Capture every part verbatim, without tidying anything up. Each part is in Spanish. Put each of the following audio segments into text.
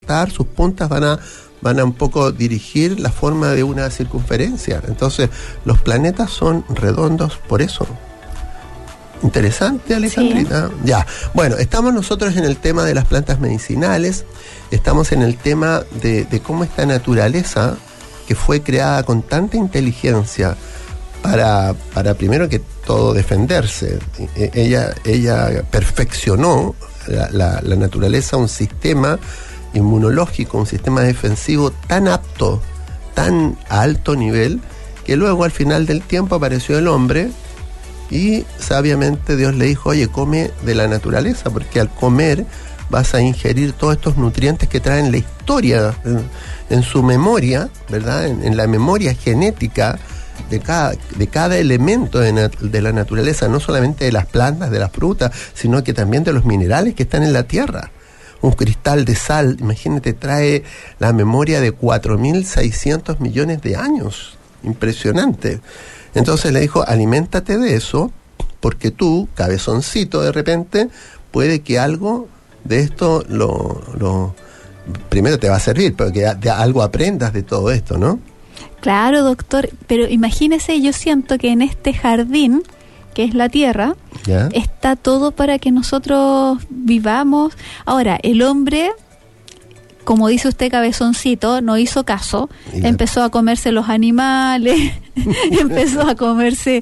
cortar, sus puntas van a van a un poco dirigir la forma de una circunferencia. Entonces, los planetas son redondos por eso. Interesante, Alejandrita. Sí. Ya, bueno, estamos nosotros en el tema de las plantas medicinales, estamos en el tema de, de cómo esta naturaleza, que fue creada con tanta inteligencia para, para primero que todo defenderse, ella, ella perfeccionó la, la, la naturaleza, un sistema inmunológico, un sistema defensivo tan apto, tan a alto nivel, que luego al final del tiempo apareció el hombre y sabiamente Dios le dijo, oye, come de la naturaleza, porque al comer vas a ingerir todos estos nutrientes que traen la historia en, en su memoria, ¿verdad? En, en la memoria genética de cada, de cada elemento de, nat- de la naturaleza, no solamente de las plantas, de las frutas, sino que también de los minerales que están en la tierra. Un cristal de sal, imagínate, trae la memoria de cuatro mil seiscientos millones de años. Impresionante. Entonces le dijo, aliméntate de eso, porque tú, cabezoncito, de repente, puede que algo de esto lo, lo primero te va a servir, pero que de algo aprendas de todo esto, ¿no? Claro, doctor, pero imagínese, yo siento que en este jardín, que es la tierra, ¿ya? Está todo para que nosotros vivamos. Ahora, el hombre, como dice usted, cabezoncito, no hizo caso, ya. Empezó a comerse los animales, empezó a comerse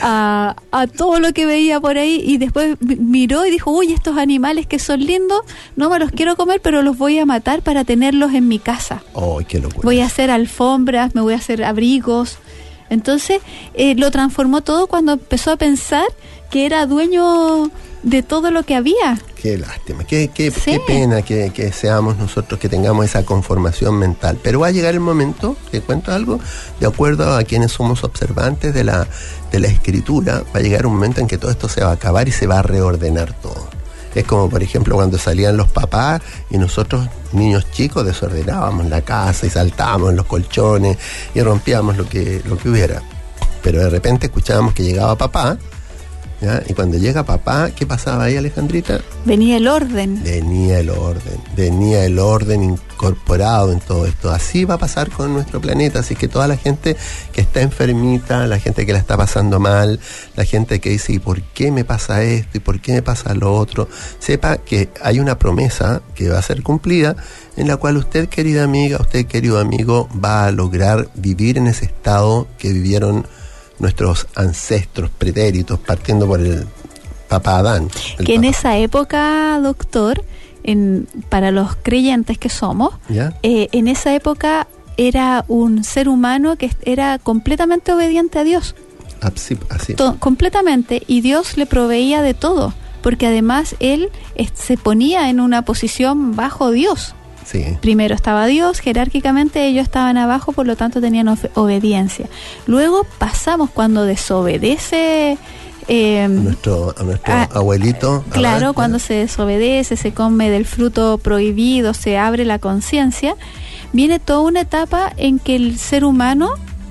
a, a todo lo que veía por ahí, y después miró y dijo, uy, estos animales que son lindos, no me los quiero comer, pero los voy a matar para tenerlos en mi casa. Oh, qué locura. Voy a hacer alfombras, me voy a hacer abrigos. Entonces, eh, lo transformó todo cuando empezó a pensar que era dueño de todo lo que había. Qué lástima, qué, qué, sí. qué pena que, que seamos nosotros, que tengamos esa conformación mental. Pero va a llegar el momento, te cuento algo, de acuerdo a quienes somos observantes de la, de la escritura, va a llegar un momento en que todo esto se va a acabar y se va a reordenar todo. Es como, por ejemplo, cuando salían los papás y nosotros, niños chicos, desordenábamos la casa y saltábamos en los colchones y rompíamos lo que, lo que hubiera. Pero de repente escuchábamos que llegaba papá, ¿ya? Y cuando llega papá, ¿qué pasaba ahí, Alejandrita? Venía el orden. Venía el orden, venía el orden incorporado en todo esto. Así va a pasar con nuestro planeta, así que toda la gente que está enfermita, la gente que la está pasando mal, la gente que dice, ¿y por qué me pasa esto? ¿Y por qué me pasa lo otro? Sepa que hay una promesa que va a ser cumplida, en la cual usted, querida amiga, usted, querido amigo, va a lograr vivir en ese estado que vivieron nuestros ancestros pretéritos, partiendo por el papá Adán. Que papá. En esa época, doctor, en, para los creyentes que somos, eh, en esa época era un ser humano que era completamente obediente a Dios. Así, así. To- completamente, y Dios le proveía de todo, porque además él eh, se ponía en una posición bajo Dios. Sí. Primero estaba Dios, jerárquicamente ellos estaban abajo, por lo tanto tenían of- obediencia. Luego pasamos cuando desobedece eh, nuestro, a nuestro a, abuelito. Claro, Adán, cuando se desobedece, se come del fruto prohibido, se abre la conciencia, viene toda una etapa en que el ser humano,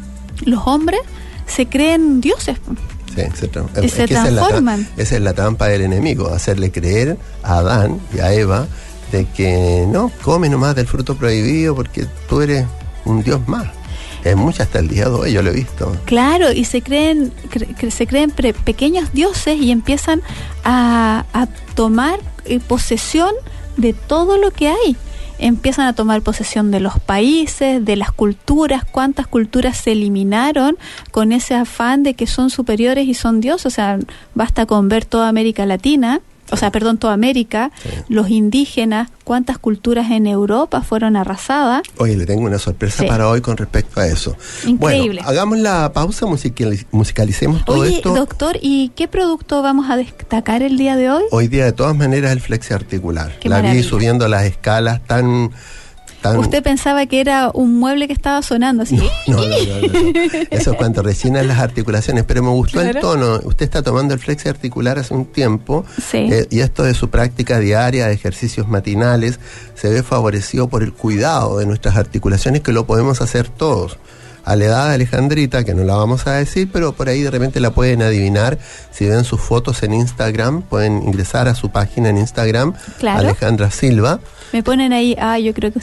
los hombres, se creen dioses. Sí, se, tra- y es se que transforman. Esa es, la, esa es la trampa del enemigo, hacerle creer a Adán y a Eva de que no, come nomás del fruto prohibido porque tú eres un dios más. Es mucho hasta el día de hoy, yo lo he visto. Claro, y se creen cre- se creen pre- pequeños dioses y empiezan a, a tomar eh, posesión de todo lo que hay. Empiezan a tomar posesión de los países, de las culturas, cuántas culturas se eliminaron con ese afán de que son superiores y son dioses. O sea, basta con ver toda América Latina, o sea, perdón, toda América, sí. Los indígenas, cuántas culturas en Europa fueron arrasadas. Oye, le tengo una sorpresa sí. para hoy con respecto a eso. Increíble. Bueno, hagamos la pausa, musical, musicalicemos todo Oye, esto. Oye, doctor, ¿y qué producto vamos a destacar el día de hoy? Hoy día, de todas maneras, el flexiarticular. Qué la maravilla. Vi subiendo las escalas tan... Tan... Usted pensaba que era un mueble que estaba sonando así. No, no, no, no, no. Eso es cuando recién las articulaciones, pero me gustó claro. el tono. Usted está tomando el flexi articular hace un tiempo, sí. eh, y esto de su práctica diaria de ejercicios matinales se ve favorecido por el cuidado de nuestras articulaciones, que lo podemos hacer todos. A la edad de Alejandrita, que no la vamos a decir, pero por ahí de repente la pueden adivinar. Si ven sus fotos en Instagram, pueden ingresar a su página en Instagram, claro. Alejandra Silva. Me ponen ahí, ah, yo creo que